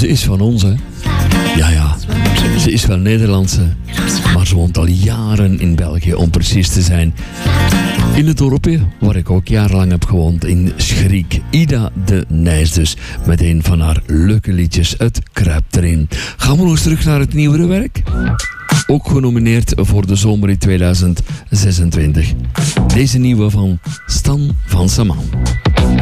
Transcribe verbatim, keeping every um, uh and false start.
Ze is van ons, hè. Ja, ja. Ze is wel Nederlandse, maar ze woont al jaren in België, om precies te zijn. In het dorpje, waar ik ook jarenlang heb gewoond, in Schriek. Ida de Nijs dus, met een van haar leuke liedjes. Het kruipt erin. Gaan we nog eens terug naar het nieuwere werk? Ook genomineerd voor de zomer in tweeduizend zesentwintig. Deze nieuwe van Stan van Saman.